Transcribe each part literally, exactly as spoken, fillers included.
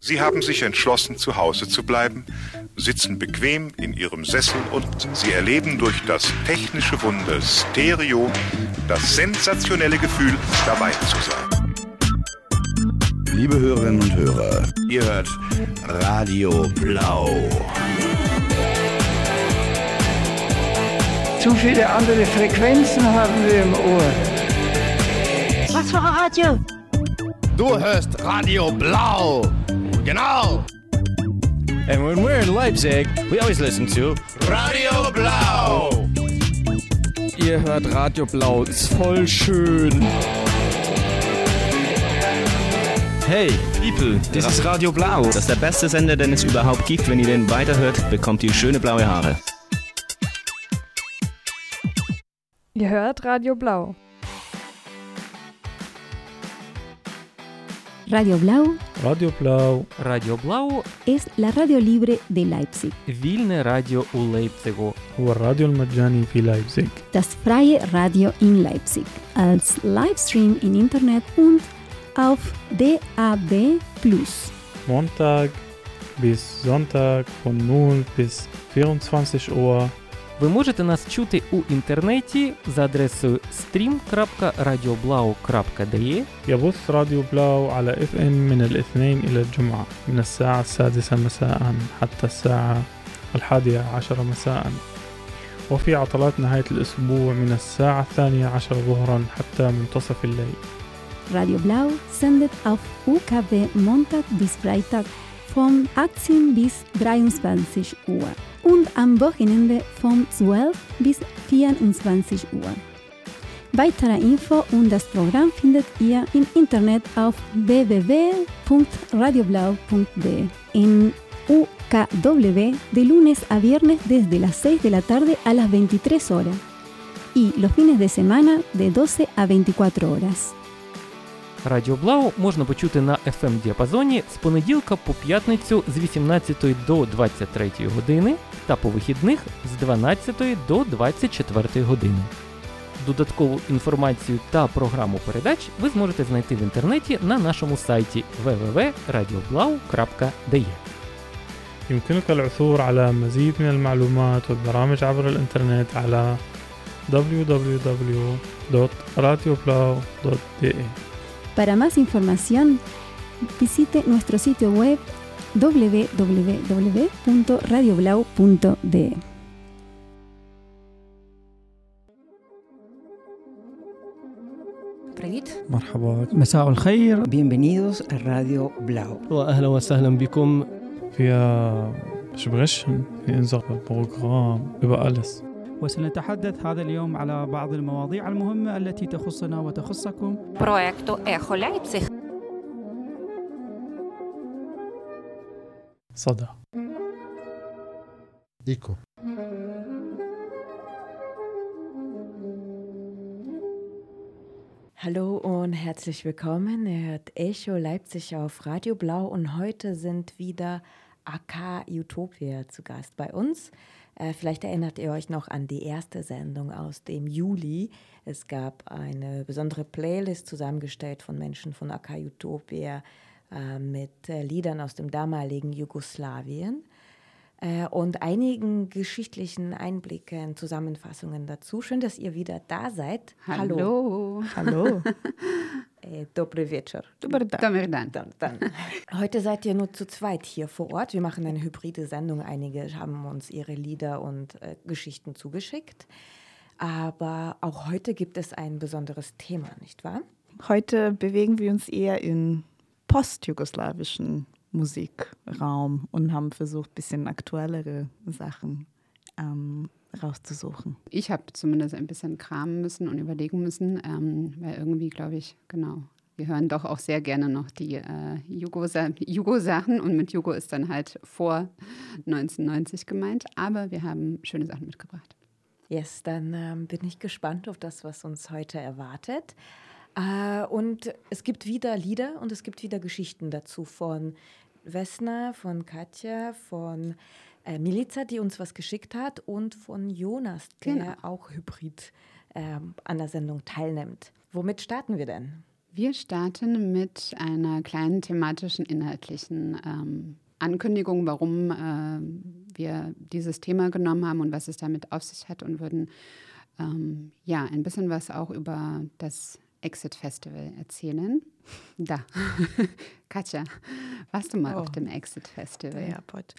Sie haben sich entschlossen, zu Hause zu bleiben, sitzen bequem in ihrem Sessel und sie erleben durch das technische Wunder Stereo das sensationelle Gefühl, dabei zu sein. Liebe Hörerinnen und Hörer, ihr hört Radio Blau. Zu viele andere Frequenzen haben wir im Ohr. Was für ein Radio? Du hörst Radio Blau. Genau. And when we're in Leipzig, we always listen to Radio Blau. Ihr hört Radio Blau, ist voll schön. Hey, people, das ist Radio Blau. Das ist der beste Sender, den es überhaupt gibt. Wenn ihr den weiterhört, bekommt ihr schöne blaue Haare. Ihr hört Radio Blau. Radio Blau. Radio Blau. Radio Blau es la radio libre de Leipzig. Вільне радіо у Лейпцигу. هو الراديو المجاني في لايبزيغ. Das freie Radio in Leipzig. Als Livestream im Internet und auf D A B plus. Montag bis Sonntag von null bis vierundzwanzig Uhr. Ви можете нас чути у інтернеті за адресою стрім крапка радіоблау крапка ди ای. يبث راديو بلاو على اف ام من الاثنين إلى الجمعة من الساعة السادسة مساء حتى الساعة الحادية عشر مساء، وفي عطلات نهاية الأسبوع من الساعة الثانية عشر ظهرا حتى منتصف الليل. Radio Blau sendet auf U K W Montag bis Freitag von achtzehn bis dreiundzwanzig Uhr und am Wochenende von zwölf bis vierundzwanzig Uhr. Weitere Info und das Programm findet ihr im Internet auf w w w punto radio blau punto d e. En U K W de lunes a viernes desde las seis de la tarde a las veintitrés horas y los fines de semana de doce a veinticuatro horas. Радіо Блау можна почути на еф ем-діапазоні з понеділка по п'ятницю з вісімнадцятої до двадцять третьої години та по вихідних з дванадцятої до двадцять четвертої години. Додаткову інформацію та програму передач ви зможете знайти в інтернеті на нашому сайті дабл ю дабл ю дабл ю крапка радіоблау крапка ди ай. يمكنك العثور على مزيد من المعلومات والبرامج عبر الإنترنت على دبليو دبليو دبليو دوت راديو بلاو دوت دي اي. Para más información, visite nuestro sitio web w w w punto radio blau punto d e. مرحبا مساء الخير bienvenidos a Radio Blau وأهلا وسهلا بكم. Wir sprechen in unserem Programm über alles. وسنتحدث هذا اليوم على بعض المواضيع المهمة التي تخصنا وتخصكم. Проекту Ехо Лейпциг. صدى. إيكو. Hallo und herzlich willkommen. Ihr hört Echo Leipzig auf Radio Blau und heute sind wieder A K Utopia zu Gast bei uns. Äh, vielleicht erinnert ihr euch noch an die erste Sendung aus dem Juli. Es gab eine besondere Playlist zusammengestellt von Menschen von A K Utopia äh, mit äh, Liedern aus dem damaligen Jugoslawien äh, und einigen geschichtlichen Einblicken, Zusammenfassungen dazu. Schön, dass ihr wieder da seid. Hallo. Hallo. Dobry wieczór. Dobry dan. Dan, dan. Heute seid ihr nur zu zweit hier vor Ort. Wir machen eine hybride Sendung. Einige haben uns ihre Lieder und äh, Geschichten zugeschickt. Aber auch heute gibt es ein besonderes Thema, nicht wahr? Heute bewegen wir uns eher in postjugoslawischen Musikraum und haben versucht, ein bisschen aktuellere Sachen ähm, rauszusuchen. Ich habe zumindest ein bisschen kramen müssen und überlegen müssen, ähm, weil irgendwie, glaube ich, genau, wir hören doch auch sehr gerne noch die äh, Jugo-Sachen und mit Jugo ist dann halt vor neunzehnhundertneunzig gemeint, aber wir haben schöne Sachen mitgebracht. Yes, dann ähm, bin ich gespannt auf das, was uns heute erwartet. Äh, und es gibt wieder Lieder und es gibt wieder Geschichten dazu von Vesna, von Katja, von Äh, Milica, die uns was geschickt hat, und von Jonas, der genau. auch hybrid äh, an der Sendung teilnimmt. Womit starten wir denn? Wir starten mit einer kleinen thematischen, inhaltlichen ähm, Ankündigung, warum äh, wir dieses Thema genommen haben und was es damit auf sich hat und würden ähm, ja ein bisschen was auch über das Exit Festival erzählen. Da, Katja, warst du mal oh. auf dem Exit Festival? Der Airport.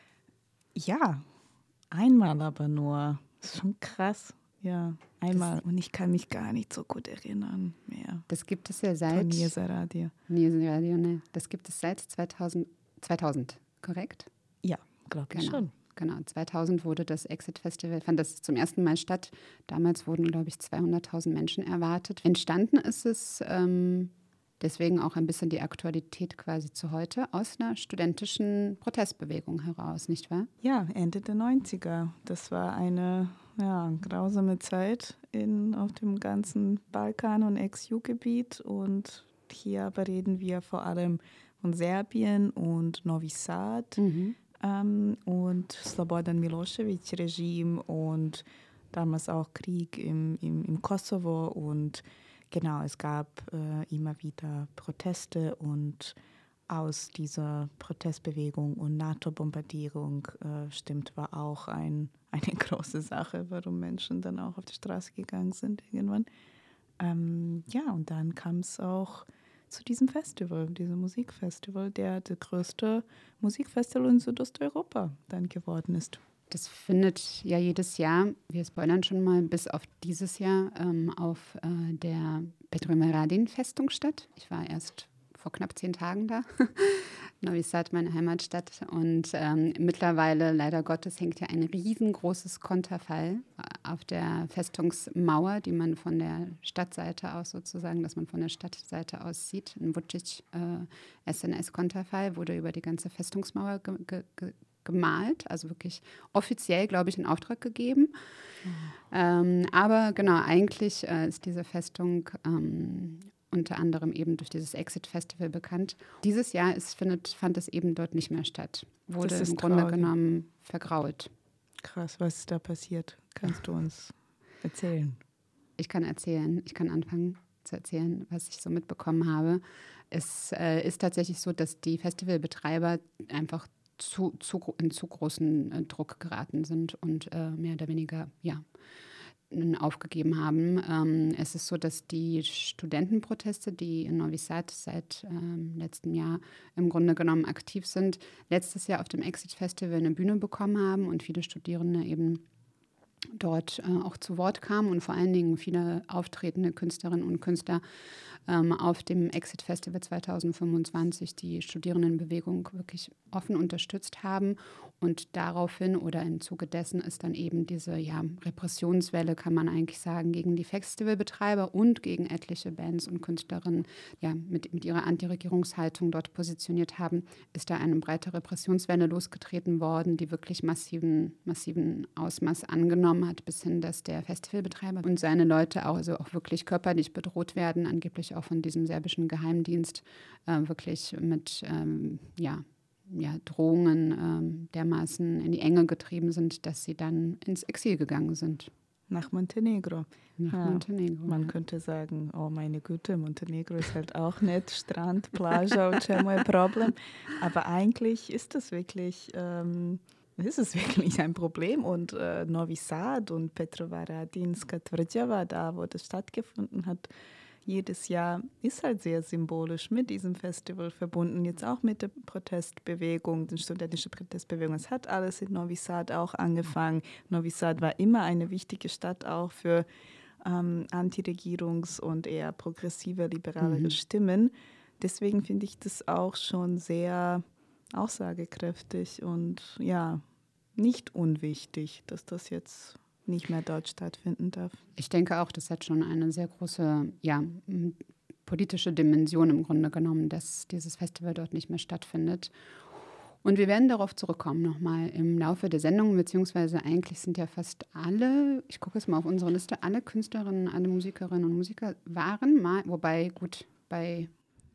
Ja, einmal aber nur. Das ist schon krass. Ja, einmal. Das, und ich kann mich gar nicht so gut erinnern mehr. Das gibt es ja seit... Niesa Radio. Niesa Radio, ne. Das gibt es seit zweitausend, zweitausend, korrekt? Ja, glaube ich genau. schon. Genau, zweitausend wurde das Exit Festival, fand das zum ersten Mal statt. Damals wurden, glaube ich, zweihunderttausend Menschen erwartet. Entstanden ist es... Ähm, Deswegen auch ein bisschen die Aktualität quasi zu heute aus einer studentischen Protestbewegung heraus, nicht wahr? Ja, Ende der neunziger. Das war eine ja, grausame Zeit in, auf dem ganzen Balkan- und Ex-J U-Gebiet. Und hier aber reden wir vor allem von Serbien und Novi Sad mhm. ähm, und Slobodan Milošević-Regime und damals auch Krieg im, im, im Kosovo und genau, es gab äh, immer wieder Proteste und aus dieser Protestbewegung und NATO-Bombardierung äh, stimmt, war auch ein, eine große Sache, warum Menschen dann auch auf die Straße gegangen sind irgendwann. Ähm, ja, und dann kam es auch zu diesem Festival, diesem Musikfestival, der das größte Musikfestival in Südosteuropa dann geworden ist. Das findet ja jedes Jahr, wir spoilern schon mal, bis auf dieses Jahr ähm, auf äh, der Petrovaradin-Festung statt. Ich war erst vor knapp zehn Tagen da. Novi Sad, meine Heimatstadt. Und ähm, mittlerweile, leider Gottes, hängt ja ein riesengroßes Konterfei auf der Festungsmauer, die man von der Stadtseite aus sozusagen, dass man von der Stadtseite aus sieht. Ein Vučić äh, S N S-Konterfei wurde über die ganze Festungsmauer ge- ge- ge- gemalt, also wirklich offiziell, glaube ich, in Auftrag gegeben. Mhm. Ähm, aber genau, eigentlich äh, ist diese Festung ähm, unter anderem eben durch dieses Exit Festival bekannt. Dieses Jahr ist, findet, fand es eben dort nicht mehr statt. Wurde im Grunde traurig. genommen vergrault. Krass, was ist da passiert? Kannst du uns erzählen? Ich kann erzählen, ich kann anfangen zu erzählen, was ich so mitbekommen habe. Es äh, ist tatsächlich so, dass die Festivalbetreiber einfach Zu, zu, in zu großen äh, Druck geraten sind und äh, mehr oder weniger ja, aufgegeben haben. Ähm, es ist so, dass die Studentenproteste, die in Novi Sad seit ähm, letztem Jahr im Grunde genommen aktiv sind, letztes Jahr auf dem Exit Festival eine Bühne bekommen haben und viele Studierende eben dort äh, auch zu Wort kamen und vor allen Dingen viele auftretende Künstlerinnen und Künstler ähm, auf dem Exit Festival zwanzig fünfundzwanzig die Studierendenbewegung wirklich offen unterstützt haben und daraufhin oder im Zuge dessen ist dann eben diese ja, Repressionswelle, kann man eigentlich sagen, gegen die Festivalbetreiber und gegen etliche Bands und Künstlerinnen ja, mit, mit ihrer Antiregierungshaltung dort positioniert haben, ist da eine breite Repressionswelle losgetreten worden, die wirklich massiven, massiven Ausmaß angenommen hat, bis hin, dass der Festivalbetreiber und seine Leute auch, also auch wirklich körperlich bedroht werden, angeblich auch von diesem serbischen Geheimdienst, äh, wirklich mit ähm, ja, ja, Drohungen ähm, dermaßen in die Enge getrieben sind, dass sie dann ins Exil gegangen sind. Nach Montenegro. Nach ja, Montenegro. Man ja. könnte sagen, oh meine Güte, Montenegro ist halt auch nett, Strand, Plaža, čemu je Problem. Aber eigentlich ist das wirklich... Ähm, ist es wirklich ein Problem und äh, Novi Sad und Petrovaradinska Tvrđava, da wo das stattgefunden hat, jedes Jahr ist halt sehr symbolisch mit diesem Festival verbunden, jetzt auch mit der Protestbewegung, der studentischen Protestbewegung. Es hat alles in Novi Sad auch angefangen. Novi Sad war immer eine wichtige Stadt auch für ähm, Antiregierungs- und eher progressive, liberalere mhm. Stimmen. Deswegen finde ich das auch schon sehr aussagekräftig und ja, nicht unwichtig, dass das jetzt nicht mehr dort stattfinden darf. Ich denke auch, das hat schon eine sehr große, ja, politische Dimension im Grunde genommen, dass dieses Festival dort nicht mehr stattfindet. Und wir werden darauf zurückkommen nochmal im Laufe der Sendung, beziehungsweise eigentlich sind ja fast alle, ich gucke jetzt mal auf unsere Liste, alle Künstlerinnen, alle Musikerinnen und Musiker waren mal, wobei gut, bei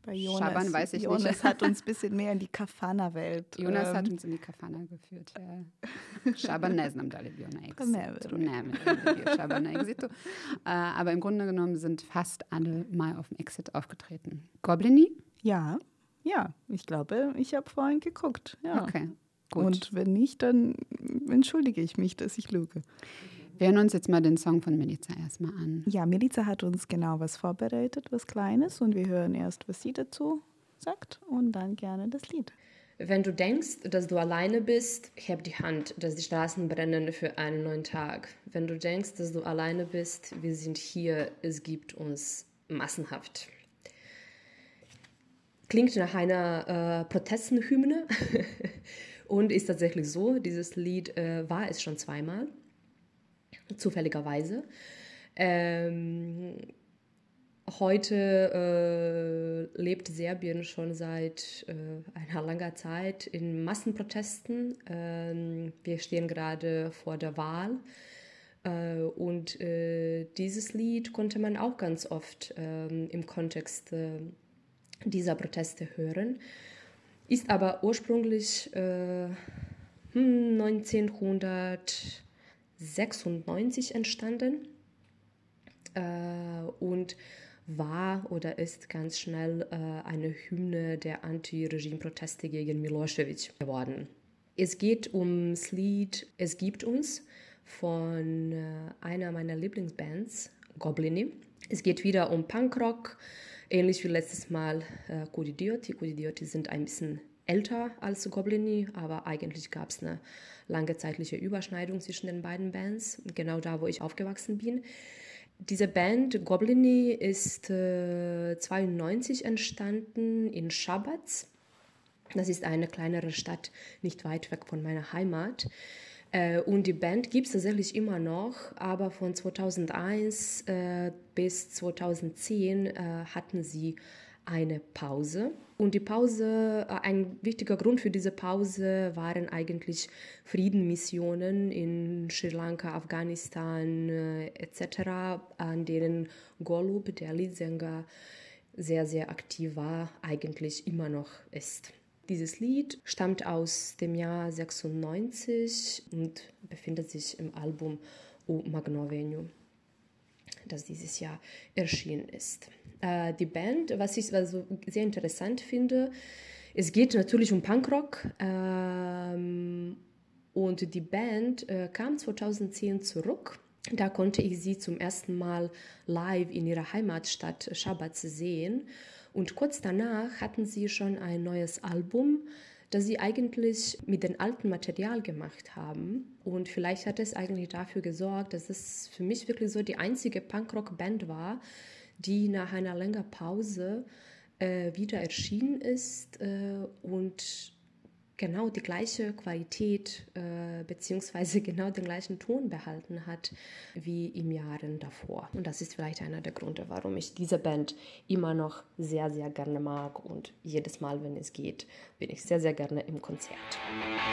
Bei Jonas, Schaban weiß ich Jonas nicht. hat uns ein bisschen mehr in die Kafana-Welt. Jonas ähm, hat uns in die Kafana geführt. Schaban ne znam da li bio na Exitu. Ne verujem. Ne verujem da je bio Schaban na Exitu. Aber im Grunde genommen sind fast alle mal auf dem Exit aufgetreten. Goblini? Ja, ja. Ich glaube, ich habe vorhin geguckt. Ja. Okay, gut. Und wenn nicht, dann entschuldige ich mich, dass ich lüge. Wir hören uns jetzt mal den Song von Milica erstmal an. Ja, Milica hat uns genau was vorbereitet, was Kleines. Und wir hören erst, was sie dazu sagt und dann gerne das Lied. Wenn du denkst, dass du alleine bist, heb die Hand, dass die Straßen brennen für einen neuen Tag. Wenn du denkst, dass du alleine bist, wir sind hier, es gibt uns massenhaft. Klingt nach einer äh, Protestenhymne und ist tatsächlich so. Dieses Lied äh, war es schon zweimal. Zufälligerweise. Ähm, heute äh, lebt Serbien schon seit äh, einer langen Zeit in Massenprotesten. Ähm, wir stehen gerade vor der Wahl. Äh, und äh, dieses Lied konnte man auch ganz oft äh, im Kontext äh, dieser Proteste hören. Ist aber ursprünglich äh, neunzehnhundertsechsundneunzig entstanden äh, und war oder ist ganz schnell äh, eine Hymne der Anti-Regime-Proteste gegen Milosevic geworden. Es geht ums Lied Es gibt uns von äh, einer meiner Lieblingsbands, Goblini. Es geht wieder um Punkrock, ähnlich wie letztes Mal äh, Koudidioti. Koudidioti sind ein bisschen älter als Goblini, aber eigentlich gab es eine lange zeitliche Überschneidung zwischen den beiden Bands, genau da, wo ich aufgewachsen bin. Diese Band Goblini ist äh, zweiundneunzig entstanden in Šabac. Das ist eine kleinere Stadt, nicht weit weg von meiner Heimat. Äh, und die Band gibt es tatsächlich immer noch, aber von zweitausendeins äh, bis zweitausendzehn äh, hatten sie eine Pause. Und die Pause, ein wichtiger Grund für diese Pause waren eigentlich Friedenmissionen in Sri Lanka, Afghanistan äh, et cetera, an denen Golub, der Leadsänger, sehr, sehr aktiv war, eigentlich immer noch ist. Dieses Lied stammt aus dem Jahr sechsundneunzig und befindet sich im Album O Magnovenju, das dieses Jahr erschienen ist. Äh, die Band, was ich also sehr interessant finde, es geht natürlich um Punkrock ähm, und die Band äh, kam zweitausendzehn zurück. Da konnte ich sie zum ersten Mal live in ihrer Heimatstadt Šabac sehen und kurz danach hatten sie schon ein neues Album, das sie eigentlich mit dem alten Material gemacht haben. Und vielleicht hat es eigentlich dafür gesorgt, dass es für mich wirklich so die einzige Punkrock-Band war, die nach einer längeren Pause äh, wieder erschienen ist äh, und genau die gleiche Qualität äh, beziehungsweise genau den gleichen Ton behalten hat wie im Jahren davor. Und das ist vielleicht einer der Gründe, warum ich diese Band immer noch sehr, sehr gerne mag. Und jedes Mal, wenn es geht, bin ich sehr, sehr gerne im Konzert.